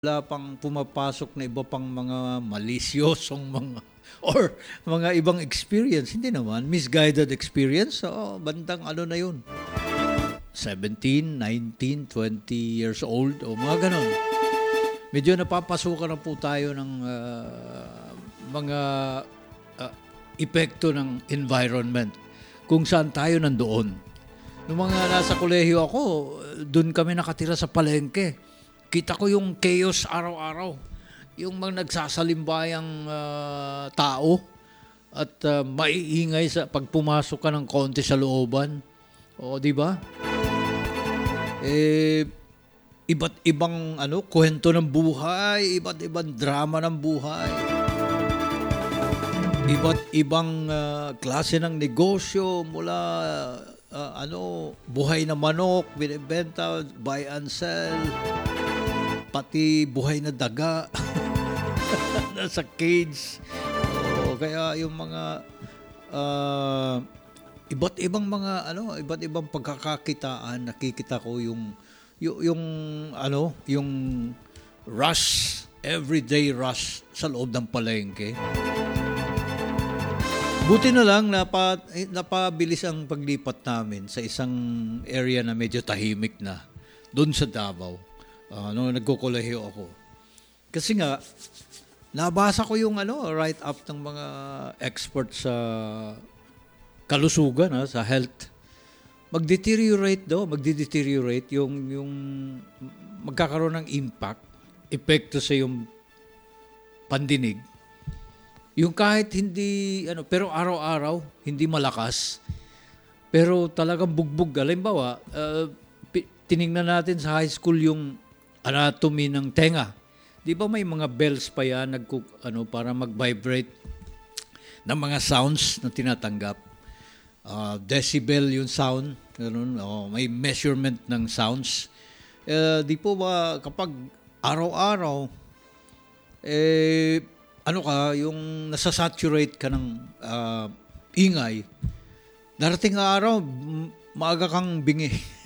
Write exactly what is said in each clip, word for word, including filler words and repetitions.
Wala pang pumapasok na iba pang mga malisyosong mga or mga ibang experience. Hindi naman, misguided experience. Oo, bandang ano na yun. seventeen, nineteen, twenty years old o mga ganon. Medyo napapasukan na po tayo ng uh, mga uh, epekto ng environment kung saan tayo nandoon. Nung mga nasa kolehiyo ako, doon kami nakatira sa palengke. Kita ko yung chaos araw-araw. Yung mga nagsasalimbayang uh, tao at uh, maiingay sa pag pumasok ka ng konti sa looban. O, di ba? Eh, iba't ibang ano, kwento ng buhay, iba't ibang drama ng buhay. Iba't ibang uh, klase ng negosyo mula uh, ano, buhay na manok, binibenta, buy and sell. Pati buhay na daga nasa cage. O, kaya yung mga uh, iba't ibang mga ano, iba't ibang pagkakakitaan, nakikita ko yung yung, yung ano, yung rush, everyday rush sa loob ng palengke. Buti na lang napa, napabilis ang paglipat namin sa isang area na medyo tahimik na doon sa Davao. Uh, nung nagkukolehiyo ako. Kasi nga, nabasa ko yung ano, write-up ng mga experts sa kalusugan, ha, sa health. Mag-deteriorate daw, magde-deteriorate yung, yung magkakaroon ng impact, epekto sa yung pandinig. Yung kahit hindi, ano, pero araw-araw, hindi malakas, pero talagang bugbog. Halimbawa, uh, tiningnan natin sa high school yung anatomy ng tenga. Di ba may mga bells pa yan nagku, ano, para mag-vibrate ng mga sounds na tinatanggap. Uh, decibel yung sound. Ganun, oh, may measurement ng sounds. Uh, di po ba kapag araw-araw, eh, ano ka, yung nasasaturate ka ng uh, ingay, darating na araw, maaga kang bingi.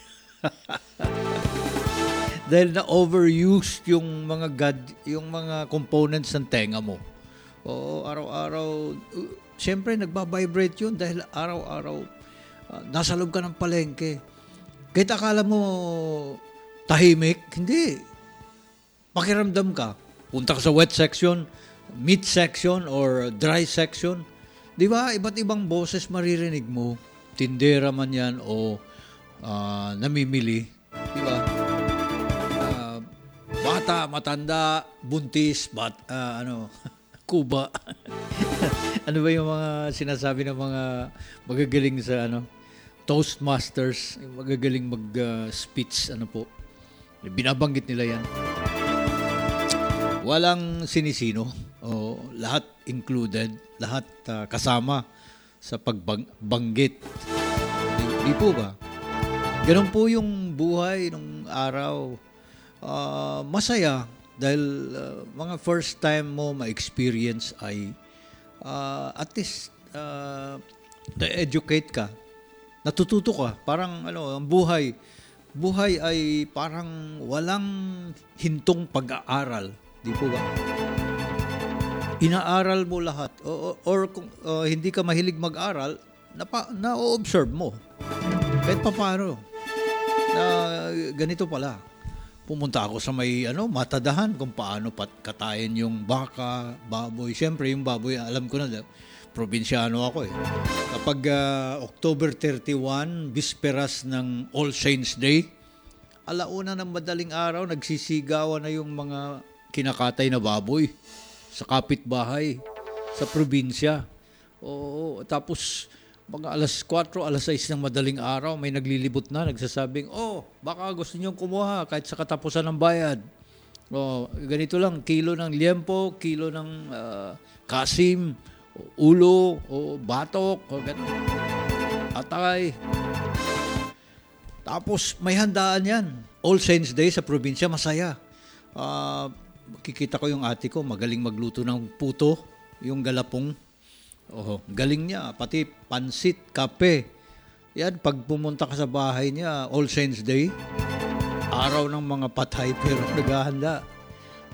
Dahil na overused yung mga god, yung mga components ng tenga mo. Oo, araw-araw, uh, siyempre nagba-vibrate yun dahil araw-araw uh, nasa loob ka ng palengke. Kahit akala mo tahimik, hindi. Pakiramdam ka. Punta ka sa wet section, meat section, or dry section. Di ba? Iba't ibang boses maririnig mo. Tindera man yan o uh, namimili. Di ba? Bata, matanda, buntis, bat, uh, ano, kuba. Ano ba yung mga sinasabi ng mga magagaling sa ano, Toastmasters, yung magagaling mag-speech, uh, ano po. Binabanggit nila yan. Walang sinisino. O, lahat included, lahat uh, kasama sa pagbanggit. Di, di po ba? Ganun po yung buhay nung araw. Uh, masaya dahil uh, mga first time mo ma-experience ay uh, at least uh, na-educate ka, natututo ka. Parang ano, ang buhay buhay ay parang walang hintong pag-aaral, di po ba? Inaaral mo lahat o, or kung uh, hindi ka mahilig mag-aral, napa, na-observe mo kahit pa paano na ganito pala. Pumunta ako sa may ano, matadahan kung paano pat katayin yung baka, baboy. Siyempre, yung baboy, alam ko na, probinsyano ako eh. Kapag uh, October thirty-first, bisperas ng All Saints Day, alauna ng madaling araw, nagsisigawan na yung mga kinakatay na baboy sa kapitbahay, sa probinsya. Oo, tapos mga alas kwatro, alas sais ng madaling araw, may naglilibot na, nagsasabing, oh, baka gusto niyong kumuha kahit sa katapusan ng bayad. Oh, ganito lang, kilo ng liempo, kilo ng uh, kasim, ulo, o batok, o gano'n. Atay. Tapos may handaan yan. All Saints Day sa probinsya, masaya. Uh, kikita ko yung ate ko, magaling magluto ng puto, yung galapong. Oh, galing niya, pati pansit, kape. Yan, pag pumunta ka sa bahay niya, All Saints Day, araw ng mga patay pero naghahanda.